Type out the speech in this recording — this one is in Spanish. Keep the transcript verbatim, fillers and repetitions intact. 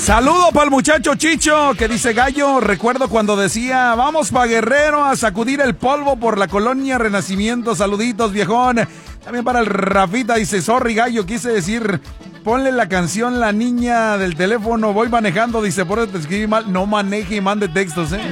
Saludo para el muchacho Chicho que dice Gallo, recuerdo cuando decía, vamos pa' Guerrero a sacudir el polvo por la colonia Renacimiento, saluditos viejón. También para el Rafita dice, sorry Gallo, quise decir, ponle la canción La Niña del Teléfono, voy manejando, dice, por eso te escribí mal, no maneje y mande textos, eh.